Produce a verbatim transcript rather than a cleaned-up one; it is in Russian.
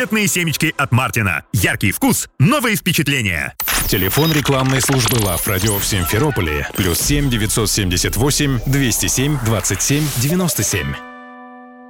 Раритетные семечки от Мартина. Яркий вкус, новые впечатления. Телефон рекламной службы Love Radio в Симферополе. Плюс семь девятьсот семьдесят восемь двести семь двадцать семь девяносто семь.